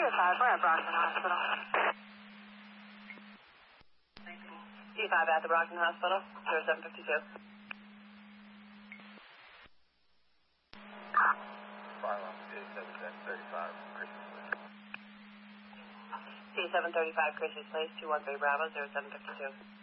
5, we're at Brockton Hospital. D5 at the Brockton Hospital, 0752. D735 Christmas Place, 213 Bravo, 0752.